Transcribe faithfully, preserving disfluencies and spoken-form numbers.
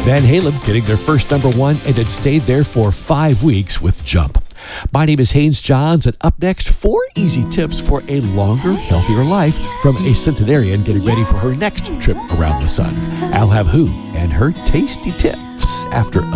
Van Halen getting their first number one and it stayed there for five weeks with Jump. My name is Haynes Johns, and up next, four easy tips for a longer, healthier life from a centenarian getting ready for her next trip around the sun. I'll have who and her tasty tips after